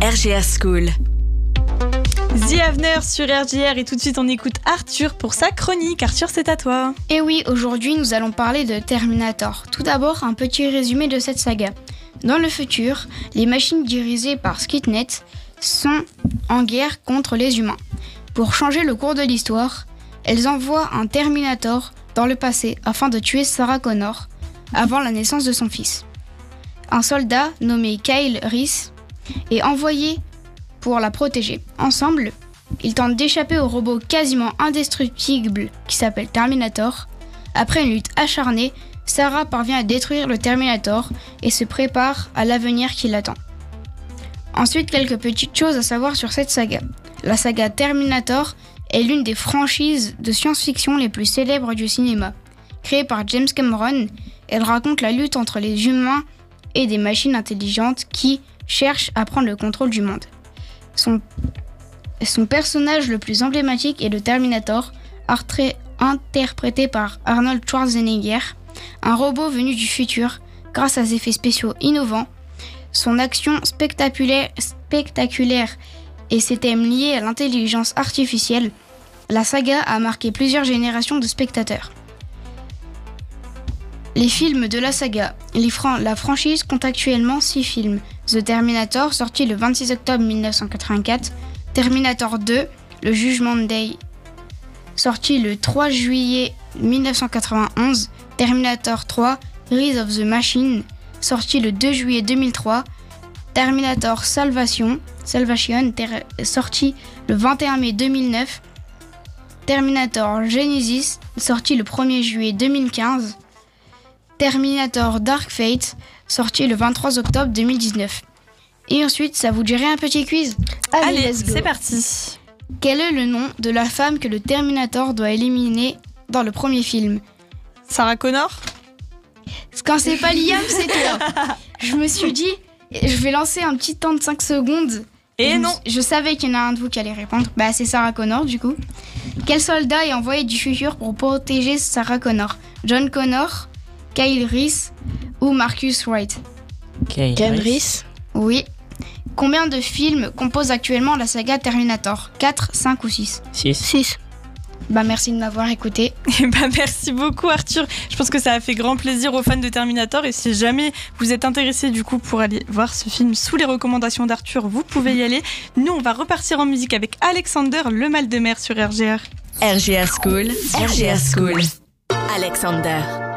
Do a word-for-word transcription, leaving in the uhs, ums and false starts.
R G R School. The Avener sur R G R et tout de suite on écoute Arthur pour sa chronique. Arthur, c'est à toi. Et oui, aujourd'hui nous allons parler de Terminator. Tout d'abord, un petit résumé de cette saga. Dans le futur, les machines dirigées par Skynet sont en guerre contre les humains. Pour changer le cours de l'histoire, elles envoient un Terminator dans le passé afin de tuer Sarah Connor avant la naissance de son fils. Un soldat nommé Kyle Reese est envoyé pour la protéger. Ensemble, ils tentent d'échapper au robot quasiment indestructible qui s'appelle Terminator. Après une lutte acharnée, Sarah parvient à détruire le Terminator et se prépare à l'avenir qui l'attend. Ensuite, quelques petites choses à savoir sur cette saga. La saga Terminator est l'une des franchises de science-fiction les plus célèbres du cinéma. Créée par James Cameron, elle raconte la lutte entre les humains et des machines intelligentes qui cherchent à prendre le contrôle du monde. Son, son personnage le plus emblématique est le Terminator, artré, interprété par Arnold Schwarzenegger, un robot venu du futur grâce à ses effets spéciaux innovants, son action spectaculaire, spectaculaire et ses thèmes liés à l'intelligence artificielle. La saga a marqué plusieurs générations de spectateurs. Les films de la saga. Les fran- la franchise compte actuellement six films. The Terminator, sorti le vingt-six octobre mille neuf cent quatre-vingt-quatre. Terminator deux, le Judgment Day, sorti le trois juillet mille neuf cent quatre-vingt-onze. Terminator trois, Rise of the Machine, sorti le deux juillet deux mille trois. Terminator Salvation, Salvation ter- sorti le vingt et un mai deux mille neuf. Terminator Genesis, sorti le premier juillet deux mille quinze. Terminator Dark Fate, sorti le vingt-trois octobre deux mille dix-neuf. Et ensuite, ça vous dirait un petit quiz ? Allez, Allez let's go. C'est parti. Quel est le nom de la femme que le Terminator doit éliminer dans le premier film ? Sarah Connor ? Quand c'est pas Liam, c'est toi. Je me suis dit, je vais lancer un petit temps de cinq secondes. Et, et non. Je, je savais qu'il y en a un de vous qui allait répondre. Bah, c'est Sarah Connor, du coup. Quel soldat est envoyé du futur pour protéger Sarah Connor ? John Connor, Kyle Reese ou Marcus Wright ? Kyle Reese. Oui. Combien de films composent actuellement la saga Terminator ? quatre, cinq ou six ? six. six. Bah merci de m'avoir écouté. Et bah merci beaucoup Arthur. Je pense que ça a fait grand plaisir aux fans de Terminator et si jamais vous êtes intéressés du coup pour aller voir ce film sous les recommandations d'Arthur, vous pouvez y aller. Nous on va repartir en musique avec Alexander, Le Mal de Mer sur R G R. R G R School, R G R School. Alexander.